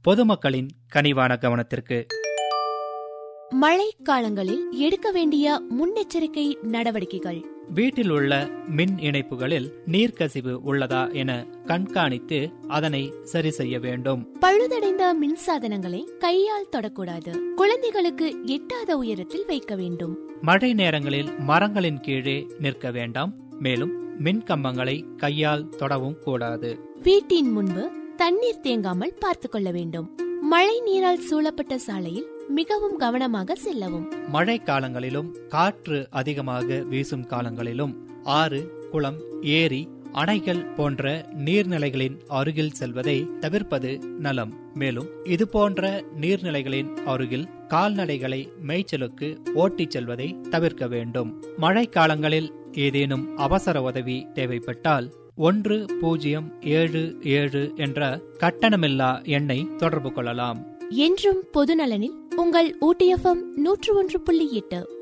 பொதுமக்களின் கனிவான கவனத்திற்கு. மழை காலங்களில் எடுக்க வேண்டிய முன்னெச்சரிக்கை நடவடிக்கைகள். வீட்டில் உள்ள மின் இணைப்புகளில் நீர்க்கசிவு உள்ளதா என கண்காணித்து அதனை சரி செய்ய வேண்டும். பழுதடைந்த மின்சாதனங்களை கையால் தொடக்கூடாது. குழந்தைகளுக்கு எட்டாத உயரத்தில் வைக்க வேண்டும். மழை நேரங்களில் மரங்களின் கீழே நிற்க வேண்டாம். மேலும் மின் கம்பங்களை கையால் தொடவும் கூடாது. வீட்டின் முன்பு தண்ணீர் தேங்காமல் பார்த்துக் கொள்ள வேண்டும். மழை நீரால் சூழப்பட்ட சாலையில் மிகவும் கவனமாக செல்லவும். மழை காலங்களிலும் காற்று அதிகமாக வீசும் காலங்களிலும் ஆறு, குளம், ஏரி, அணைகள் போன்ற நீர்நிலைகளின் அருகில் செல்வதை தவிர்ப்பது நலம். மேலும் இது போன்ற நீர்நிலைகளின் அருகில் கால்நடைகளை மேய்ச்சலுக்கு ஓட்டிச் செல்வதை தவிர்க்க வேண்டும். மழை காலங்களில் ஏதேனும் அவசர உதவி தேவைப்பட்டால் 1077 என்ற கட்டணமில்லா எண்ணை தொடர்பு கொள்ளலாம். என்றும் பொதுநலனில் உங்கள் ஊட்டி FM 101.8.